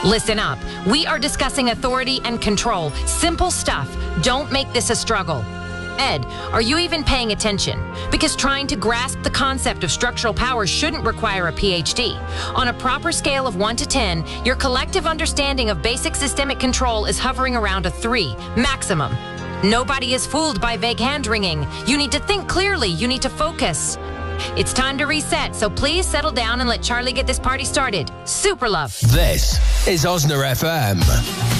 Listen up. We are discussing authority and control. Simple stuff. Don't make this a struggle. Ed, are you even paying attention? Because trying to grasp the concept of structural power shouldn't require a PhD. On a proper scale of 1 to 10, your collective understanding of basic systemic control is hovering around a 3, maximum. Nobody is fooled by vague hand-wringing. You need to think clearly. You need to focus. It's time to reset, so please settle down and let Charlie get this party started. Super love. This is Osna FM.